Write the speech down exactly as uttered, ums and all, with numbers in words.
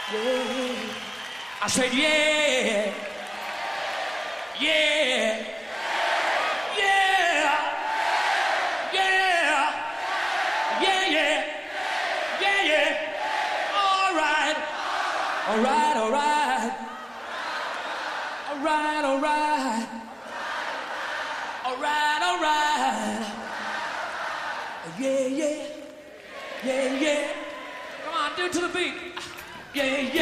Yeah. I said, yeah. Yeah. Yeah. Yeah. Yeah, yeah. Yeah, yeah. All right. All right, all right. All right, all right. All right, all right. Yeah, yeah. Yeah, yeah. Come on, do it to the beat. Yeah, yeah.